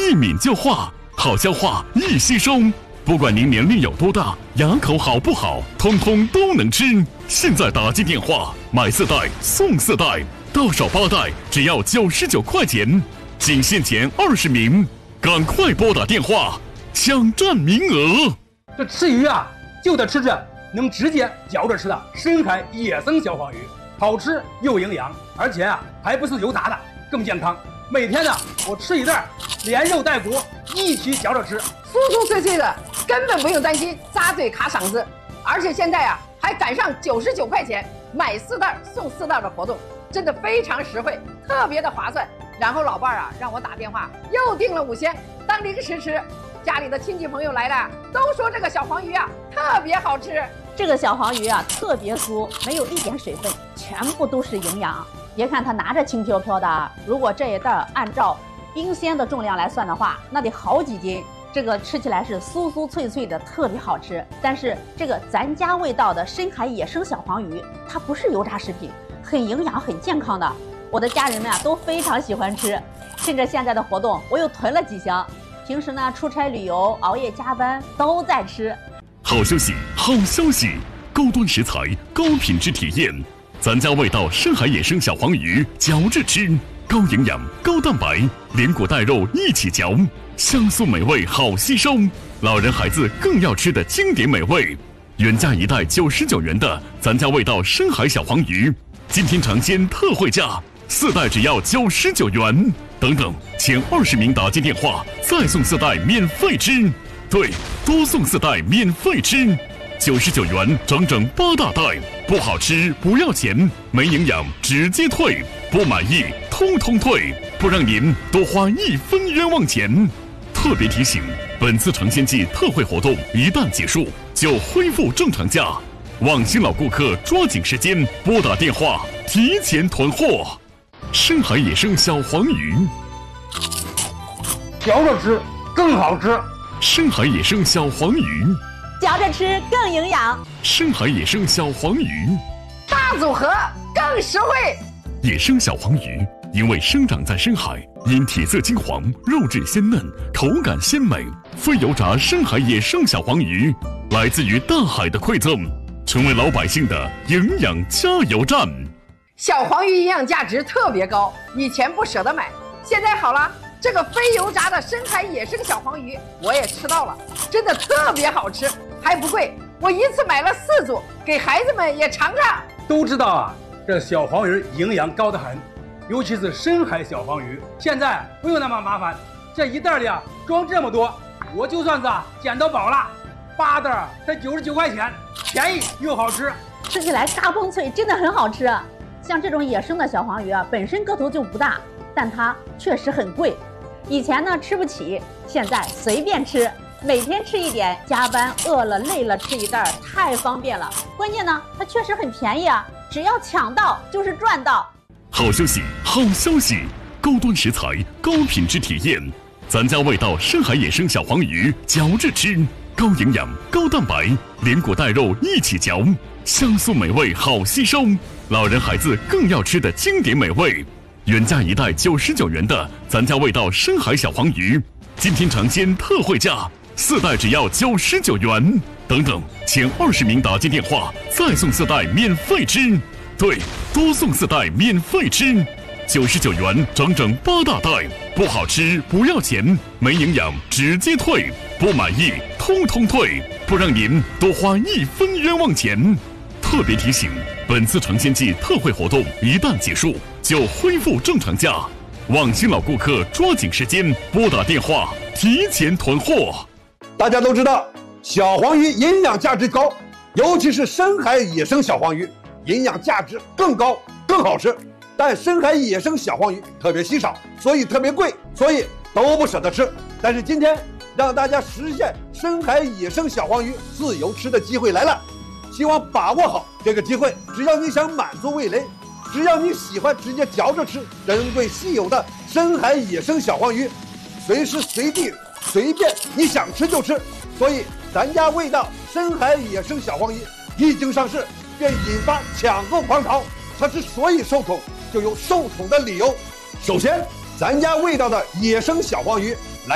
一抿就化，好消化易吸收。不管您年龄有多大，牙口好不好，通通都能吃。现在打进电话，买4袋送4袋，到手8袋只要99块钱，仅限前20名，赶快拨打电话抢占名额。 这吃鱼啊，就得吃这能直接嚼着吃的深海野生小黄鱼，好吃又营养，而且啊还不是油炸的，更健康。每天呢，我吃1袋，连肉带骨一起嚼着吃， 酥酥脆脆的，根本不用担心扎嘴卡嗓子。而且现在啊，还赶上99块钱买4袋送4袋的活动，真的非常实惠，特别的划算。然后老伴儿啊让我打电话又订了5箱当零食吃，家里的亲戚朋友来了都说这个小黄鱼啊特别好吃。 这个小黄鱼啊特别酥，没有一点水分，全部都是营养。别看它拿着轻飘飘的，如果这一袋按照冰鲜的重量来算的话，那得好几斤。这个吃起来是酥酥脆脆的，特别好吃。但是这个咱家味道的深海野生小黄鱼，它不是油炸食品，很营养很健康的。我的家人们啊都非常喜欢吃。趁着现在的活动，我又囤了几箱。平时呢出差旅游、熬夜加班都在吃。 好休息，好消息！高端食材，高品质体验。咱家味道深海野生小黄鱼，嚼着吃，高营养、高蛋白，连骨带肉一起嚼，香酥美味，好吸收。老人孩子更要吃的经典美味。原价1袋99元的咱家味道深海小黄鱼，今天尝鲜特惠价，4袋只要99元。等等，前20名打进电话，再送4袋免费吃。对，多送4袋免费吃。99元整整8大袋，不好吃不要钱，没营养直接退，不满意通通退，不让您多花1分冤枉钱。特别提醒，本次尝鲜季特惠活动一旦结束，就恢复正常价，望新老顾客抓紧时间拨打电话提前囤货。深海野生小黄鱼， 嚼着吃更好吃。 深海野生小黄鱼， 嚼着吃更营养。 深海野生小黄鱼， 大组合更实惠。 野生小黄鱼因为生长在深海，因体色金黄、肉质鲜嫩、口感鲜美，非油炸深海野生小黄鱼来自于大海的馈赠，成为老百姓的营养加油站。 小黄鱼营养价值特别高，以前不舍得买，现在好了，这个非油炸的深海野生小黄鱼我也吃到了，真的特别好吃，还不贵。我一次买了4组，给孩子们也尝尝。 都知道啊，这小黄鱼营养高得很，尤其是深海小黄鱼。现在不用那么麻烦，这1袋里啊装这么多，我就算是捡到宝了。8袋才99块钱，便宜又好吃， 吃起来嘎嘣脆，真的很好吃。像这种野生的小黄鱼啊，本身个头就不大，但它确实很贵。以前呢吃不起，现在随便吃，每天吃一点，加班饿了累了吃1袋，太方便了。关键呢，它确实很便宜啊，只要抢到就是赚到。 好休息，好消息！高端食材，高品质体验，咱家味道深海野生小黄鱼，嚼着吃，高营养、高蛋白，连骨带肉一起嚼，香酥美味，好吸收。老人孩子更要吃的经典美味。原价1袋99元的咱家味道深海小黄鱼，今天尝鲜特惠价，4袋只要99元。等等，前20名打进电话，再送4袋免费吃。对，多送4袋免费吃。99元整整8大袋，不好吃不要钱，没营养直接退，不满意通通退，不让您多花1分冤枉钱。特别提醒，本次尝鲜季特惠活动一旦结束，就恢复正常价，望新老顾客抓紧时间拨打电话提前囤货。 大家都知道，小黄鱼营养价值高，尤其是深海野生小黄鱼，营养价值更高，更好吃。但深海野生小黄鱼特别稀少，所以特别贵，所以都不舍得吃。但是今天让大家实现深海野生小黄鱼自由吃的机会来了，希望把握好这个机会。只要你想满足味蕾，只要你喜欢直接嚼着吃珍贵稀有的深海野生小黄鱼，随时随地随便你想吃就吃。所以咱家味道深海野生小黄鱼一经上市，便引发抢购狂潮。它之所以受宠，就有受宠的理由。首先，咱家味道的野生小黄鱼